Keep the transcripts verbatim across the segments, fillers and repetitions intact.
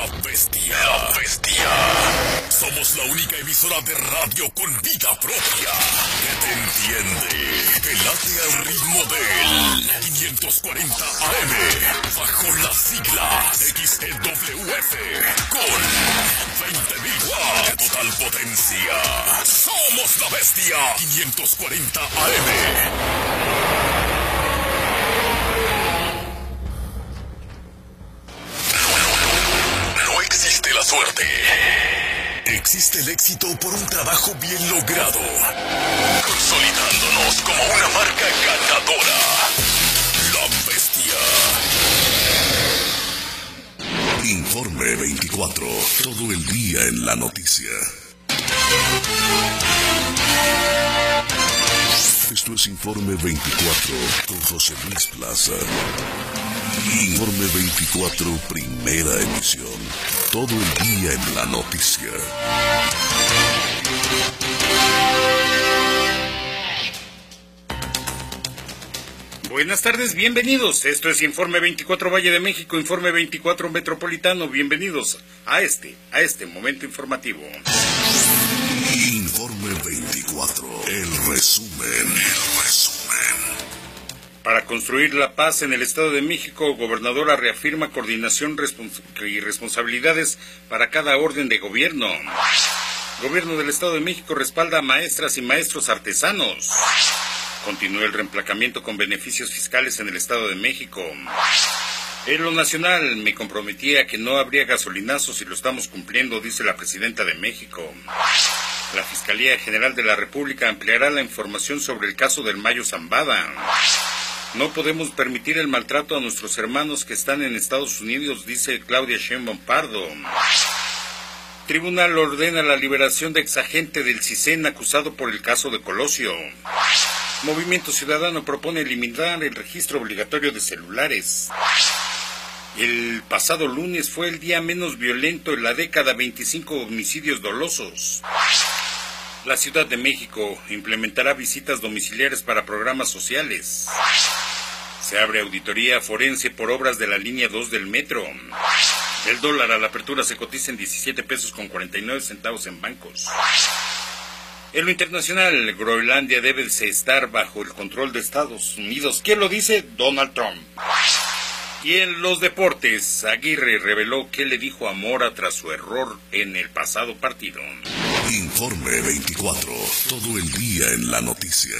La Bestia. La Bestia. Somos la única emisora de radio con vida propia que te entiende, que late al ritmo del quinientos cuarenta A M, bajo las siglas X E W F, con veinte mil watts de total potencia. Somos La Bestia. quinientos cuarenta A M. La suerte. Existe el éxito por un trabajo bien logrado, consolidándonos como una marca ganadora. La Bestia. Informe veinticuatro, todo el día en la noticia. Esto es Informe veinticuatro con José Luis Plaza. Informe veinticuatro, primera emisión. Todo el día en la noticia. Buenas tardes, bienvenidos. Esto es Informe veinticuatro Valle de México, Informe veinticuatro Metropolitano. Bienvenidos a este, a este momento informativo. Informe veinticuatro, el resumen, el resumen. Para construir la paz en el Estado de México, gobernadora reafirma coordinación respons- y responsabilidades para cada orden de gobierno. Gobierno del Estado de México respalda a maestras y maestros artesanos. Continúa el reemplacamiento con beneficios fiscales en el Estado de México. En lo nacional, me comprometí a que no habría gasolinazos y lo estamos cumpliendo, dice la presidenta de México. La Fiscalía General de la República ampliará la información sobre el caso del Mayo Zambada. No podemos permitir el maltrato a nuestros hermanos que están en Estados Unidos, dice Claudia Sheinbaum Pardo. Tribunal ordena la liberación de exagente del CISEN acusado por el caso de Colosio. Movimiento Ciudadano propone eliminar el registro obligatorio de celulares. El pasado lunes fue el día menos violento en la década, veinticinco homicidios dolosos. La Ciudad de México implementará visitas domiciliares para programas sociales. Se abre auditoría forense por obras de la línea dos del metro. El dólar a la apertura se cotiza en diecisiete pesos con cuarenta y nueve centavos en bancos. En lo internacional, Groenlandia debe estar bajo el control de Estados Unidos. ¿Quién lo dice? Donald Trump. Y en los deportes, Aguirre reveló qué le dijo a Mora tras su error en el pasado partido. Informe veinticuatro, todo el día en la noticia.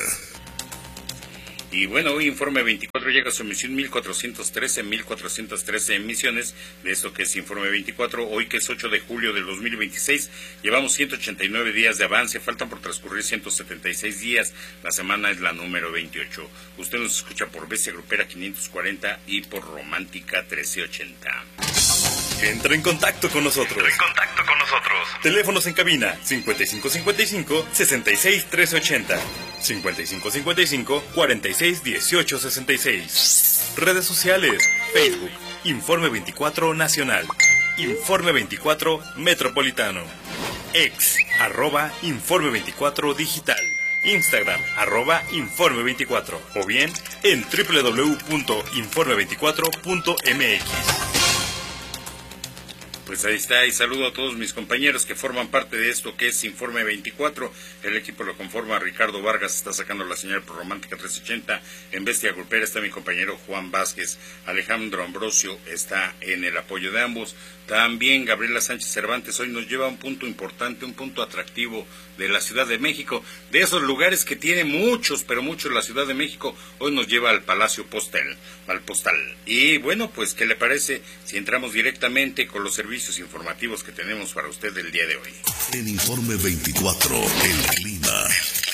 Y bueno, hoy Informe veinticuatro llega a su emisión mil cuatrocientos trece, mil cuatrocientos trece emisiones de esto que es Informe veinticuatro. Hoy que es ocho de julio del dos mil veintiséis, llevamos ciento ochenta y nueve días de avance, faltan por transcurrir ciento setenta y seis días, la semana es la número veintiocho. Usted nos escucha por Bestia Grupera quinientos cuarenta y por Romántica trece ochenta. Entra en contacto con nosotros. Entra en contacto con nosotros. Teléfonos en cabina cincuenta y cinco cincuenta y cinco, sesenta y seis trece ochenta, cincuenta y cinco cincuenta y cinco, cuarenta y seis dieciocho sesenta y seis. Redes sociales: Facebook, Informe veinticuatro Nacional, Informe veinticuatro Metropolitano, ex, arroba Informe veinticuatro Digital, Instagram, arroba Informe veinticuatro, o bien en doble u doble u doble u punto informe veinticuatro punto m x. Pues ahí está, y saludo a todos mis compañeros que forman parte de esto que es Informe veinticuatro. El equipo lo conforma Ricardo Vargas, está sacando la señal por Romántica trescientos ochenta. En Bestia Grupera está mi compañero Juan Vázquez. Alejandro Ambrosio está en el apoyo de ambos. También Gabriela Sánchez Cervantes hoy nos lleva a un punto importante, un punto atractivo de la Ciudad de México. De esos lugares que tiene muchos, pero muchos la Ciudad de México, hoy nos lleva al Palacio Postal, al Postal. Y bueno, pues, ¿qué le parece si entramos directamente con los servicios informativos que tenemos para usted el día de hoy? En Informe veinticuatro, el clima.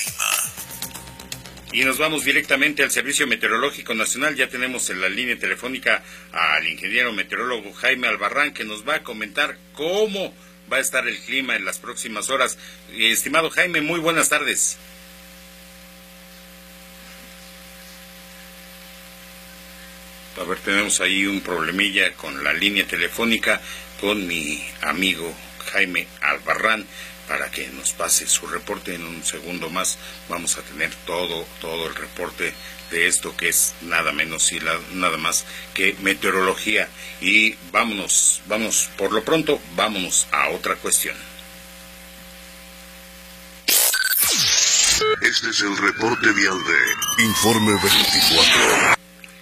Y nos vamos directamente al Servicio Meteorológico Nacional. Ya tenemos en la línea telefónica al ingeniero meteorólogo Jaime Albarrán, que nos va a comentar cómo va a estar el clima en las próximas horas. Estimado Jaime, muy buenas tardes. A ver, tenemos ahí un problemilla con la línea telefónica con mi amigo Jaime Albarrán, para que nos pase su reporte. En un segundo más vamos a tener todo, todo el reporte de esto que es nada menos y la, nada más que meteorología. Y vámonos, vamos, por lo pronto, vámonos a otra cuestión. Este es el reporte vial de Informe veinticuatro.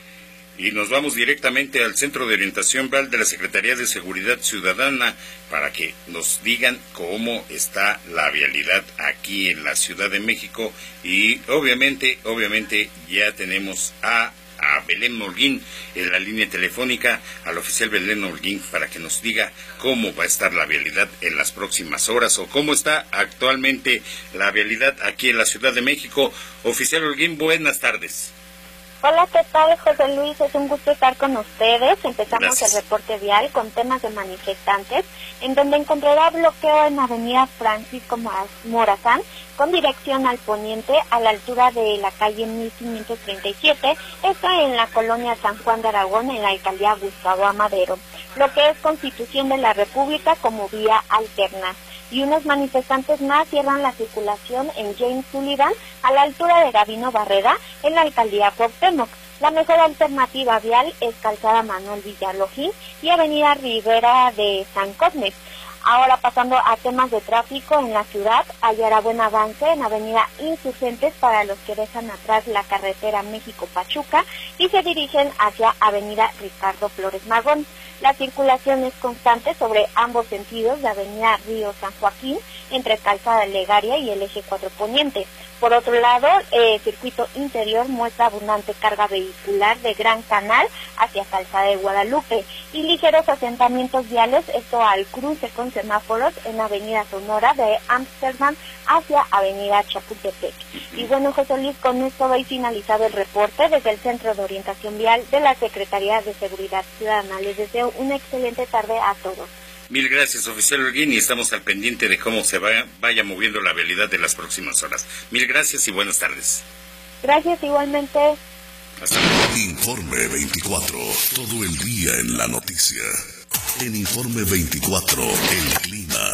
Y nos vamos directamente al Centro de Orientación Vial de la Secretaría de Seguridad Ciudadana para que nos digan cómo está la vialidad aquí en la Ciudad de México. Y obviamente, obviamente ya tenemos a, a Belén Holguín en la línea telefónica, al oficial Belén Holguín, para que nos diga cómo va a estar la vialidad en las próximas horas o cómo está actualmente la vialidad aquí en la Ciudad de México. Oficial Holguín, buenas tardes. Hola, ¿qué tal, José Luis? Es un gusto estar con ustedes. Empezamos Gracias. El reporte vial con temas de manifestantes, en donde encontrará bloqueo en Avenida Francisco Morazán, con dirección al poniente, a la altura de la calle mil quinientos treinta y siete, esto en la colonia San Juan de Aragón, en la alcaldía Gustavo Amadero, lo que es Constitución de la República como vía alterna. Y unos manifestantes más cierran la circulación en James Sullivan, a la altura de Gabino Barrera, en la alcaldía Cuauhtémoc. La mejor alternativa vial es Calzada Manuel Villalojín y Avenida Rivera de San Cosme. Ahora pasando a temas de tráfico en la ciudad, hallará buen avance en Avenida Insurgentes para los que dejan atrás la carretera México-Pachuca y se dirigen hacia Avenida Ricardo Flores Magón. La circulación es constante sobre ambos sentidos de Avenida Río San Joaquín, entre Calzada Legaria y el Eje cuatro Poniente. Por otro lado, el eh, circuito interior muestra abundante carga vehicular de Gran Canal hacia Calzada de Guadalupe y ligeros asentamientos viales, esto al cruce con semáforos en Avenida Sonora de Ámsterdam hacia Avenida Chapultepec. Y bueno, José Luis, con esto doy finalizado el reporte desde el Centro de Orientación Vial de la Secretaría de Seguridad Ciudadana. Les deseo una excelente tarde a todos. Mil gracias, oficial Holguín, y estamos al pendiente de cómo se vaya, vaya moviendo la vialidad de las próximas horas. Mil gracias y buenas tardes. Gracias, igualmente. Hasta luego. Informe veinticuatro, todo el día en la noticia. En Informe veinticuatro, el clima.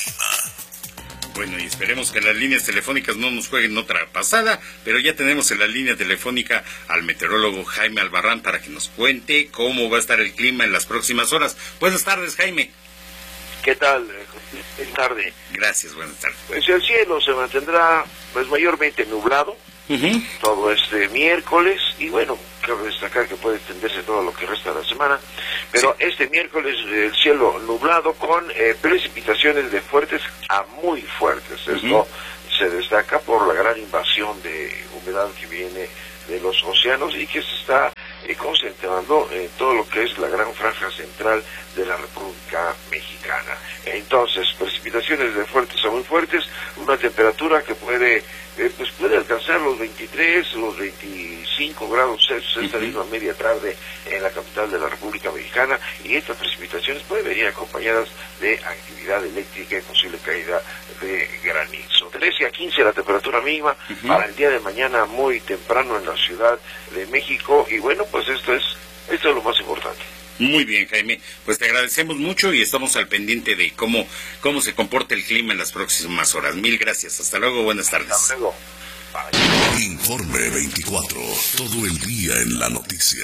Bueno, y esperemos que las líneas telefónicas no nos jueguen otra pasada, pero ya tenemos en la línea telefónica al meteorólogo Jaime Albarrán para que nos cuente cómo va a estar el clima en las próximas horas. Buenas tardes, Jaime. ¿Qué tal? Buenas tardes. Gracias, buenas tardes. Pues el cielo se mantendrá pues mayormente nublado uh-huh. todo este miércoles y bueno, quiero destacar que puede extenderse todo lo que resta de la semana, pero sí. Este miércoles el cielo nublado con eh, precipitaciones de fuertes a muy fuertes. Uh-huh. Esto se destaca por la gran invasión de humedad que viene de los océanos y que se está eh, concentrando en todo lo que es la gran franja central de la República Mexicana. Entonces, precipitaciones de fuertes a muy fuertes, una temperatura que puede eh, pues puede alcanzar los veintitrés, los veinticinco grados Celsius esta misma media tarde en la capital de la República Mexicana, y estas precipitaciones pueden venir acompañadas de actividad eléctrica y posible caída de granizo. trece a quince la temperatura mínima uh-huh. para el día de mañana muy temprano en la Ciudad de México, y bueno, pues esto es esto es lo más importante. Muy bien, Jaime, pues te agradecemos mucho y estamos al pendiente de cómo cómo se comporta el clima en las próximas horas. Mil gracias, hasta luego, buenas tardes. Hasta luego. Bye. Informe veinticuatro, todo el día en la noticia.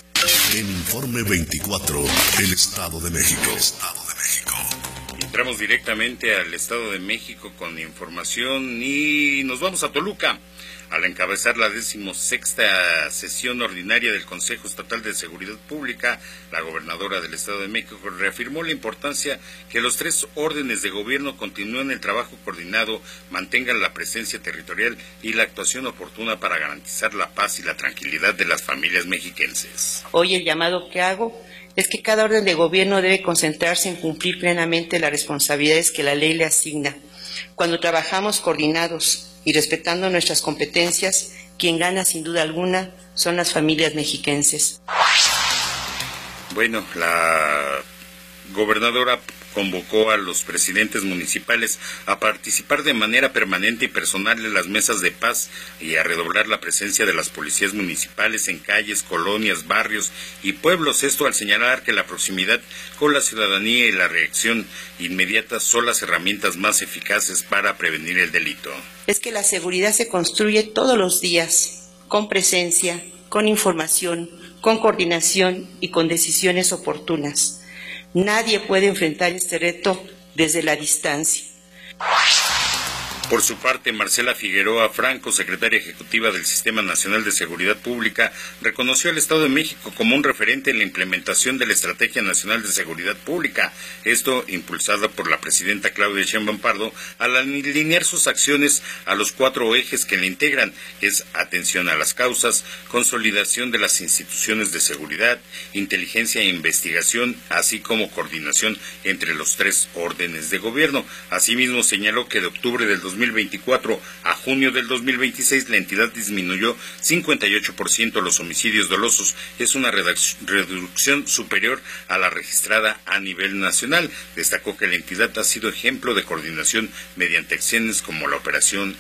En Informe veinticuatro, el Estado de México. El Estado de México. Entramos directamente al Estado de México con información y nos vamos a Toluca. Al encabezar la decimosexta sesión ordinaria del Consejo Estatal de Seguridad Pública, la gobernadora del Estado de México reafirmó la importancia que los tres órdenes de gobierno continúen el trabajo coordinado, mantengan la presencia territorial y la actuación oportuna para garantizar la paz y la tranquilidad de las familias mexiquenses. Hoy el llamado que hago es que cada orden de gobierno debe concentrarse en cumplir plenamente las responsabilidades que la ley le asigna. Cuando trabajamos coordinados y respetando nuestras competencias, quien gana sin duda alguna son las familias mexiquenses. Bueno, la gobernadora convocó a los presidentes municipales a participar de manera permanente y personal en las mesas de paz y a redoblar la presencia de las policías municipales en calles, colonias, barrios y pueblos. Esto al señalar que la proximidad con la ciudadanía y la reacción inmediata son las herramientas más eficaces para prevenir el delito. Es que la seguridad se construye todos los días, con presencia, con información, con coordinación y con decisiones oportunas. Nadie puede enfrentar este reto desde la distancia. Por su parte, Marcela Figueroa Franco, secretaria ejecutiva del Sistema Nacional de Seguridad Pública, reconoció al Estado de México como un referente en la implementación de la Estrategia Nacional de Seguridad Pública. Esto impulsada por la presidenta Claudia Sheinbaum Pardo al alinear sus acciones a los cuatro ejes que la integran, que es atención a las causas, consolidación de las instituciones de seguridad, inteligencia e investigación, así como coordinación entre los tres órdenes de gobierno. Asimismo, señaló que de octubre del dos mil veinticuatro a junio del dos mil veintiséis la entidad disminuyó cincuenta y ocho por ciento los homicidios dolosos. Es una reducción superior a la registrada a nivel nacional. Destacó que la entidad ha sido ejemplo de coordinación mediante acciones como la operación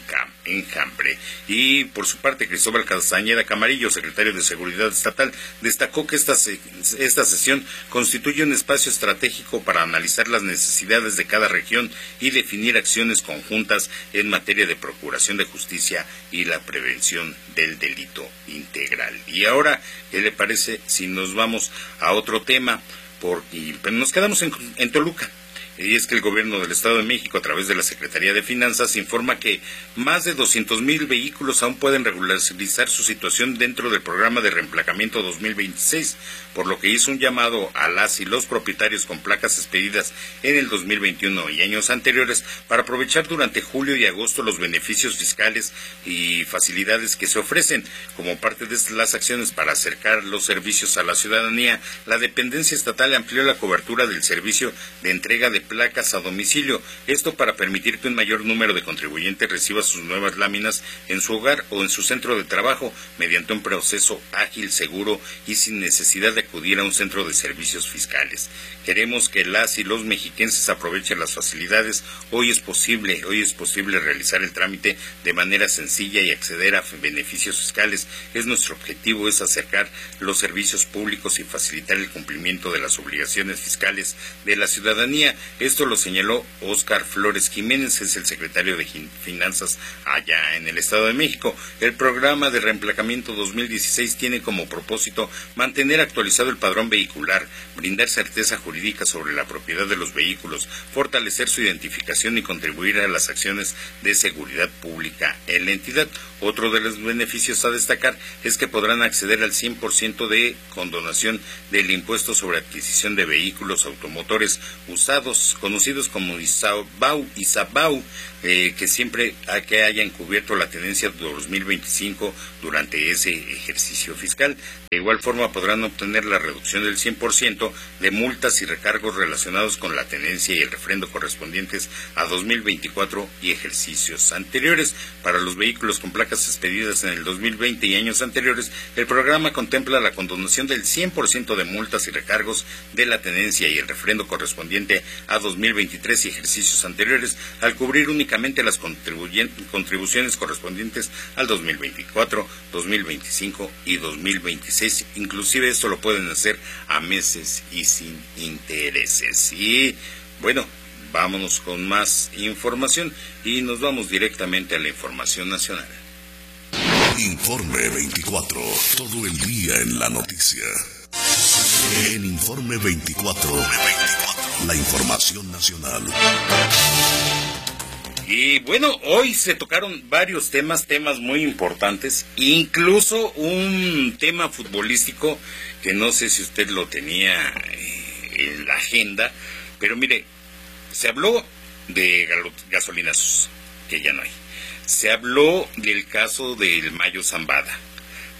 Enjambre. Y por su parte, Cristóbal Castañeda Camarillo, secretario de Seguridad Estatal, destacó que esta, se esta sesión constituye un espacio estratégico para analizar las necesidades de cada región y definir acciones conjuntas en materia de procuración de justicia y la prevención del delito integral. Y ahora, ¿qué le parece si nos vamos a otro tema? Porque nos quedamos en, en Toluca. Y es que el gobierno del Estado de México, a través de la Secretaría de Finanzas, informa que más de doscientos mil vehículos aún pueden regularizar su situación dentro del programa de reemplacamiento dos mil veintiséis, por lo que hizo un llamado a las y los propietarios con placas expedidas en el dos mil veintiuno y años anteriores para aprovechar durante julio y agosto los beneficios fiscales y facilidades que se ofrecen. Como parte de las acciones para acercar los servicios a la ciudadanía, la dependencia estatal amplió la cobertura del servicio de entrega de placas a domicilio, esto para permitir que un mayor número de contribuyentes reciba sus nuevas láminas en su hogar o en su centro de trabajo mediante un proceso ágil, seguro y sin necesidad de acudir a un centro de servicios fiscales. Queremos que las y los mexiquenses aprovechen las facilidades. Hoy es posible, hoy es posible realizar el trámite de manera sencilla y acceder a beneficios fiscales. Es nuestro objetivo, es acercar los servicios públicos y facilitar el cumplimiento de las obligaciones fiscales de la ciudadanía. Esto lo señaló Óscar Flores Jiménez, es el secretario de Finanzas allá en el Estado de México. El programa de reemplacamiento dos mil dieciséis tiene como propósito mantener actualizado el padrón vehicular, brindar certeza jurídica sobre la propiedad de los vehículos, fortalecer su identificación y contribuir a las acciones de seguridad pública en la entidad. Otro de los beneficios a destacar es que podrán acceder al cien por ciento de condonación del impuesto sobre adquisición de vehículos automotores usados, conocidos como ISABAU, ISABAU eh, que siempre a que hayan cubierto la tenencia de dos mil veinticinco durante ese ejercicio fiscal. De igual forma podrán obtener la reducción del cien por ciento de multas y recargos relacionados con la tenencia y el refrendo correspondientes a dos mil veinticuatro y ejercicios anteriores. Para los vehículos con placas expedidas en el dos mil veinte y años anteriores, el programa contempla la condonación del cien por ciento de multas y recargos de la tenencia y el refrendo correspondiente a dos mil veintitrés y ejercicios anteriores, al cubrir únicamente las contribuciones correspondientes al dos mil veinticuatro, dos mil veinticinco y dos mil veintiséis. Inclusive esto lo pueden hacer a meses y sin intereses. Y bueno, vámonos con más información y nos vamos directamente a la información nacional. Informe veinticuatro, todo el día en la noticia. En Informe veinticuatro, la información nacional. Y bueno, hoy se tocaron varios temas, temas muy importantes, incluso un tema futbolístico que no sé si usted lo tenía en la agenda, pero mire, se habló de gasolinazos, que ya no hay. Se habló del caso del Mayo Zambada.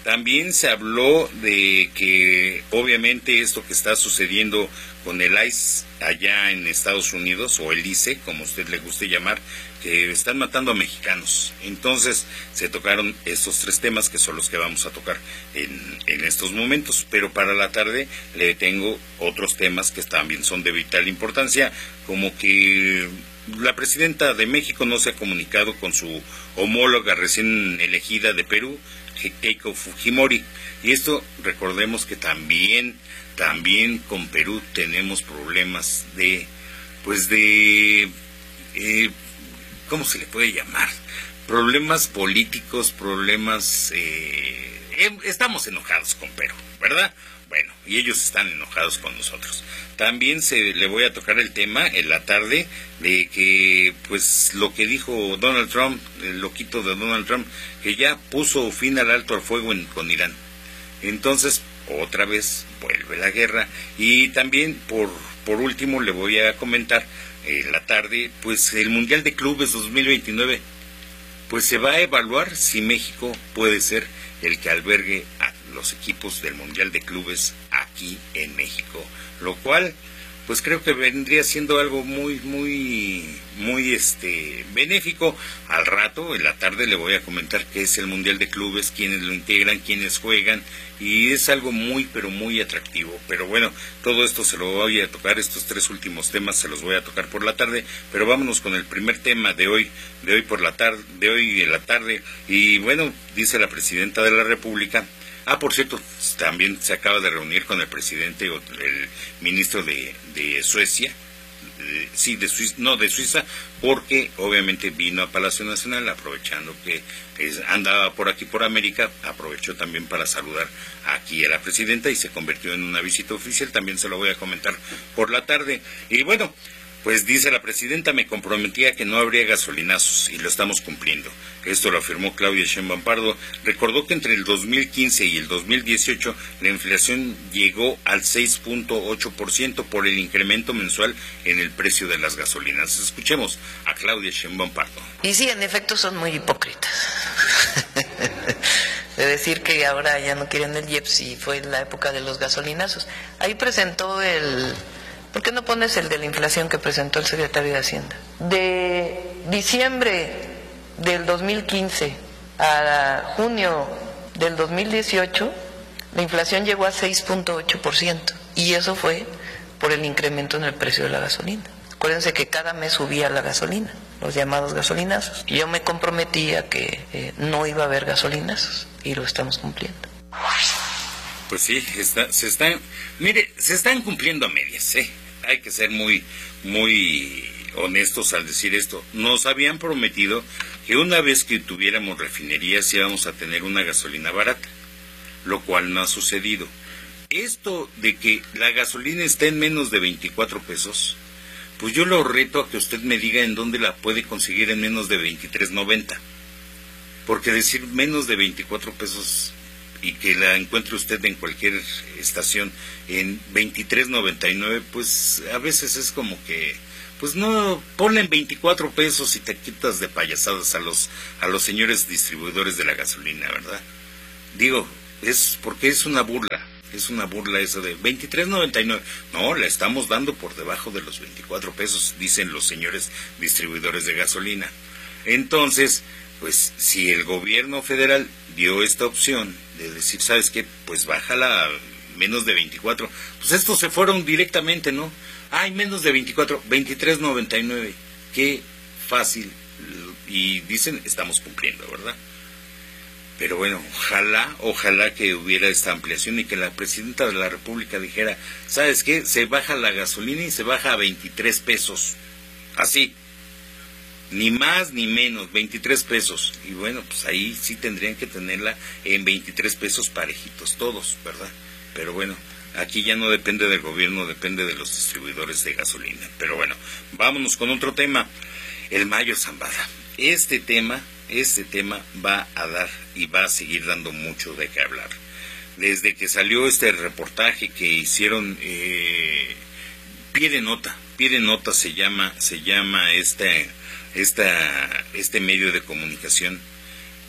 También se habló de que obviamente esto que está sucediendo con el I C E allá en Estados Unidos, o el I C E, como usted le guste llamar, que están matando a mexicanos. Entonces se tocaron estos tres temas que son los que vamos a tocar en, en estos momentos, pero para la tarde le tengo otros temas que también son de vital importancia, como que la presidenta de México no se ha comunicado con su homóloga recién elegida de Perú, Keiko Fujimori, y esto recordemos que también también con Perú tenemos problemas de pues de eh, ¿cómo se le puede llamar? Problemas políticos, problemas eh, eh, estamos enojados con Perú, ¿verdad? Bueno, y ellos están enojados con nosotros. También se le voy a tocar el tema en la tarde de que, pues, lo que dijo Donald Trump, el loquito de Donald Trump, que ya puso fin al alto al fuego en, con Irán. Entonces, otra vez vuelve la guerra. Y también, por, por último, le voy a comentar en la tarde, pues, el Mundial de Clubes dos mil veintinueve. Pues se va a evaluar si México puede ser el que albergue a los equipos del Mundial de Clubes aquí en México, lo cual pues creo que vendría siendo algo muy muy muy este benéfico. Al rato en la tarde le voy a comentar qué es el Mundial de Clubes, quiénes lo integran, quiénes juegan, y es algo muy pero muy atractivo. Pero bueno, todo esto se lo voy a tocar, estos tres últimos temas se los voy a tocar por la tarde, pero vámonos con el primer tema de hoy, de hoy por la tarde, de hoy en la tarde. Y bueno, dice la presidenta de la República. Ah, por cierto, también se acaba de reunir con el presidente, o el ministro de, de Suecia, de, sí, de Suiza, no, de Suiza, porque obviamente vino a Palacio Nacional, aprovechando que es, andaba por aquí por América, aprovechó también para saludar aquí a la presidenta y se convirtió en una visita oficial. También se lo voy a comentar por la tarde. Y bueno, pues dice la presidenta, me comprometí a que no habría gasolinazos, y lo estamos cumpliendo. Esto lo afirmó Claudia Sheinbaum Pardo. Recordó que entre el dos mil quince y el dos mil dieciocho la inflación llegó al seis punto ocho por ciento por el incremento mensual en el precio de las gasolinas. Escuchemos a Claudia Sheinbaum Pardo. Y sí, en efecto son muy hipócritas. De decir que ahora ya no quieren el I E P S y fue la época de los gasolinazos. Ahí presentó el... ¿Por qué no pones el de la inflación que presentó el secretario de Hacienda? De diciembre del dos mil quince a junio del dos mil dieciocho, la inflación llegó a seis punto ocho por ciento, y eso fue por el incremento en el precio de la gasolina. Acuérdense que cada mes subía la gasolina, los llamados gasolinazos, y yo me comprometí a que eh, no iba a haber gasolinazos, y lo estamos cumpliendo. Pues sí, está, se están, mire, se están cumpliendo a medias, ¿eh? Hay que ser muy, muy honestos al decir esto. Nos habían prometido que una vez que tuviéramos refinerías íbamos a tener una gasolina barata, lo cual no ha sucedido. Esto de que la gasolina está en menos de veinticuatro pesos, pues yo lo reto a que usted me diga en dónde la puede conseguir en menos de veintitrés noventa. Porque decir menos de veinticuatro pesos y que la encuentre usted en cualquier estación en veintitrés noventa y nueve, pues a veces es como que, pues no, ponle en veinticuatro pesos y te quitas de payasadas a los a los señores distribuidores de la gasolina, ¿verdad? Digo, es porque es una burla, es una burla eso de veintitrés noventa y nueve. No, la estamos dando por debajo de los veinticuatro pesos, dicen los señores distribuidores de gasolina. Entonces, pues si el gobierno federal dio esta opción de decir, ¿sabes qué? Pues bájala a menos de veinticuatro. Pues estos se fueron directamente, ¿no? Ay, menos de veinticuatro, veintitrés noventa y nueve. Qué fácil. Y dicen, estamos cumpliendo, ¿verdad? Pero bueno, ojalá, ojalá que hubiera esta ampliación y que la presidenta de la República dijera, ¿sabes qué? Se baja la gasolina y se baja a veintitrés pesos. Así. Ni más ni menos, veintitrés pesos. Y bueno, pues ahí sí tendrían que tenerla en veintitrés pesos parejitos todos, ¿verdad? Pero bueno, aquí ya no depende del gobierno, depende de los distribuidores de gasolina. Pero bueno, vámonos con otro tema. El Mayo Zambada. Este tema, este tema va a dar y va a seguir dando mucho de qué hablar. Desde que salió este reportaje que hicieron, eh, Pie de Nota, Pie de Nota se llama, se llama este... Esta, este medio de comunicación,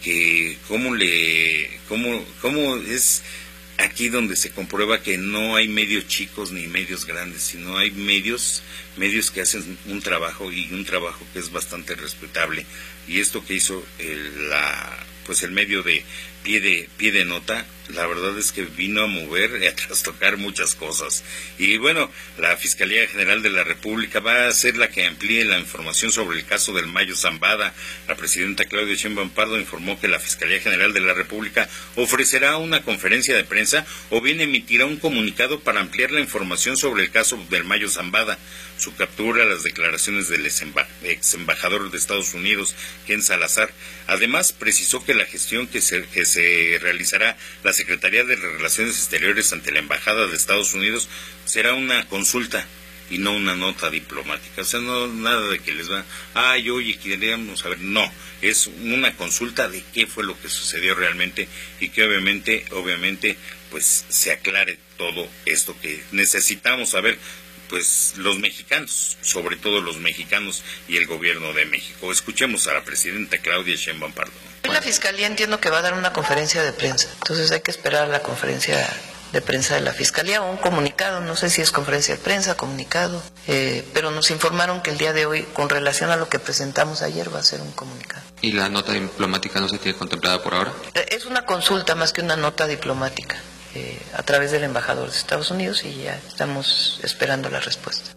que cómo le, cómo, cómo es aquí donde se comprueba que no hay medios chicos ni medios grandes, sino hay medios, medios que hacen un trabajo y un trabajo que es bastante respetable. Y esto que hizo el, la, pues el medio de pie de pie de nota, la verdad es que vino a mover y a trastocar muchas cosas. Y bueno, la Fiscalía General de la República va a ser la que amplíe la información sobre el caso del Mayo Zambada. La presidenta Claudia Sheinbaum Pardo informó que la Fiscalía General de la República ofrecerá una conferencia de prensa o bien emitirá un comunicado para ampliar la información sobre el caso del Mayo Zambada, su captura, las declaraciones del ex embajador de Estados Unidos, Ken Salazar. Además, precisó que la gestión que se, que se realizará la Secretaría de Relaciones Exteriores ante la Embajada de Estados Unidos será una consulta y no una nota diplomática. O sea, no nada de que les va, ay, oye, queríamos saber. No, es una consulta de qué fue lo que sucedió realmente y que obviamente, obviamente, pues se aclare todo esto que necesitamos saber, pues los mexicanos, sobre todo los mexicanos y el gobierno de México. Escuchemos a la presidenta Claudia Sheinbaum Pardo. La Fiscalía entiendo que va a dar una conferencia de prensa, entonces hay que esperar la conferencia de prensa de la Fiscalía o un comunicado, no sé si es conferencia de prensa, comunicado, eh, pero nos informaron que el día de hoy, con relación a lo que presentamos ayer, va a ser un comunicado. ¿Y la nota diplomática no se tiene contemplada por ahora? Es una consulta más que una nota diplomática. Eh, a través del embajador de Estados Unidos y ya estamos esperando la respuesta.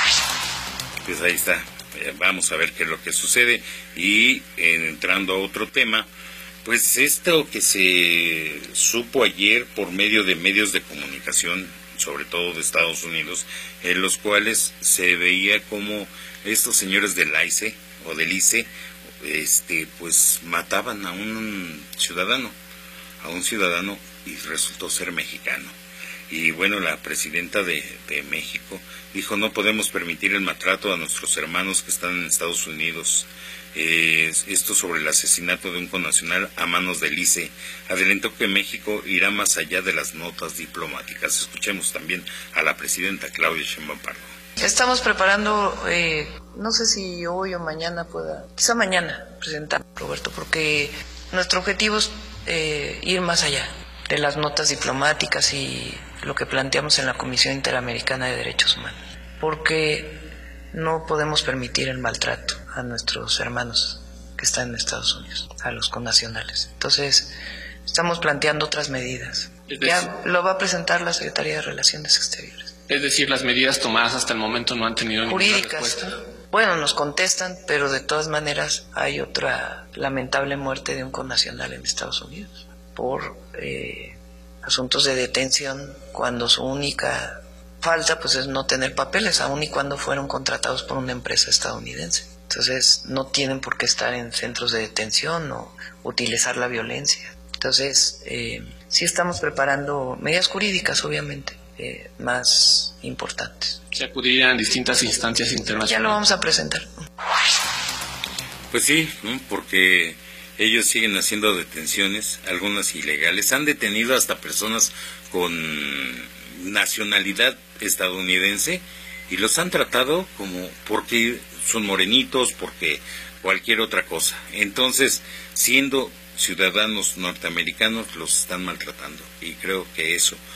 Pues ahí está, eh, vamos a ver qué es lo que sucede. Y eh, entrando a otro tema, pues esto que se supo ayer por medio de medios de comunicación, sobre todo de Estados Unidos, en los cuales se veía como estos señores del I C E o del I C E, este, pues mataban a un ciudadano, a un ciudadano y resultó ser mexicano. Y bueno, la presidenta de, de México dijo: no podemos permitir el maltrato a nuestros hermanos que están en Estados Unidos. Eh, esto sobre el asesinato de un connacional a manos del I C E. Adelantó que México irá más allá de las notas diplomáticas. Escuchemos también a la presidenta Claudia Sheinbaum Pardo. Estamos preparando, eh, no sé si hoy o mañana pueda, quizá mañana presentar, Roberto, porque nuestro objetivo es eh, ir más allá de las notas diplomáticas y lo que planteamos en la Comisión Interamericana de Derechos Humanos, porque no podemos permitir el maltrato a nuestros hermanos que están en Estados Unidos, a los connacionales. Entonces, estamos planteando otras medidas. Es decir, ya lo va a presentar la Secretaría de Relaciones Exteriores. Es decir, las medidas tomadas hasta el momento no han tenido ninguna jurídicas. respuesta. Bueno, nos contestan, pero de todas maneras hay otra lamentable muerte de un connacional en Estados Unidos por eh, asuntos de detención, cuando su única falta pues es no tener papeles, aun y cuando fueron contratados por una empresa estadounidense. Entonces no tienen por qué estar en centros de detención o utilizar la violencia. Entonces eh, sí estamos preparando medidas jurídicas, obviamente, eh, más importantes. Se acudirían a distintas instancias internacionales. Ya lo vamos a presentar. Pues sí, ¿no? Porque ellos siguen haciendo detenciones, algunas ilegales. Han detenido hasta personas con nacionalidad estadounidense y los han tratado como porque son morenitos, porque cualquier otra cosa. Entonces, siendo ciudadanos norteamericanos, los están maltratando. Y creo que eso